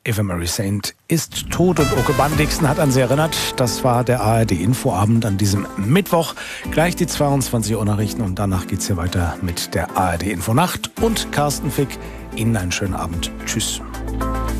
Eva Marie Saint ist tot und Oke Bandixen hat an sie erinnert. Das war der ARD-Infoabend an diesem Mittwoch. Gleich die 22 Uhr Nachrichten und danach geht's hier weiter mit der ARD-Infonacht und Carsten Fick. Ihnen einen schönen Abend. Tschüss.